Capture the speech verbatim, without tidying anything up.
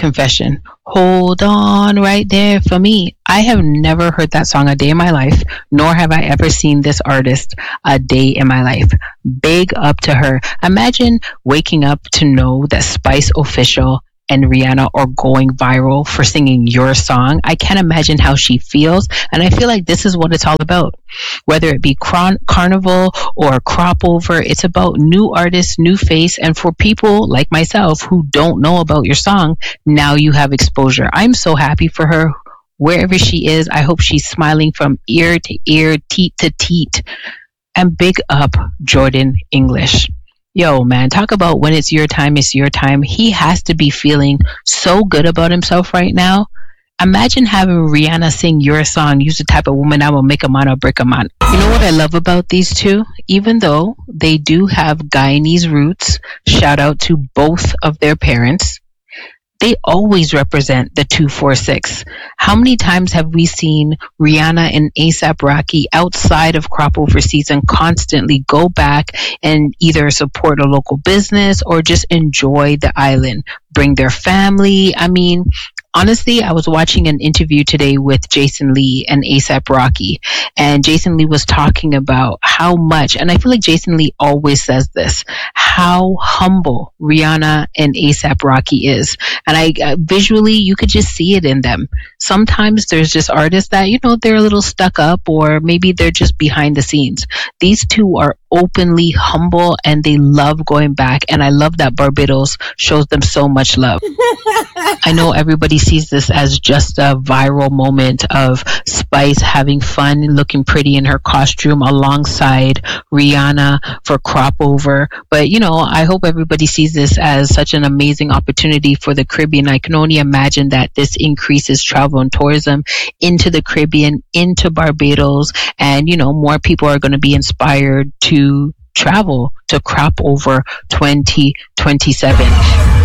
confession. Hold on right there for me. I have never heard that song a day in my life, nor have I ever seen this artist a day in my life. Big up to her. Imagine waking up to know that Spice Official and Rihanna are going viral for singing your song. I can't imagine how she feels. And I feel like this is what it's all about. Whether it be Cron- Carnival or Crop Over, it's about new artists, new face. And for people like myself who don't know about your song, now you have exposure. I'm so happy for her. Wherever she is, I hope she's smiling from ear to ear, teat to teat. And big up Jordan English. Yo, man, talk about when it's your time, it's your time. He has to be feeling so good about himself right now. Imagine having Rihanna sing your song, "You's the type of woman I will make a man or break a man." You know what I love about these two? Even though they do have Guyanese roots, shout out to both of their parents, they always represent the two four six. How many times have we seen Rihanna and ASAP Rocky outside of crop over season constantly go back and either support a local business or just enjoy the island, bring their family? I mean, honestly, I was watching an interview today with Jason Lee and ASAP Rocky, and Jason Lee was talking about how much, and I feel like Jason Lee always says this, how humble Rihanna and ASAP Rocky is. And I uh, visually, you could just see it in them. Sometimes there's just artists that, you know, they're a little stuck up, or maybe they're just behind the scenes. These two are openly humble and they love going back. And I love that Barbados shows them so much love. I know everybody sees this as just a viral moment of Spice having fun, looking pretty in her costume alongside Rihanna for Crop Over. But, you know, I hope everybody sees this as such an amazing opportunity for the Caribbean. I can only imagine that this increases travel and tourism into the Caribbean, into Barbados, and, you know, more people are going to be inspired to travel to Crop Over twenty twenty-seven.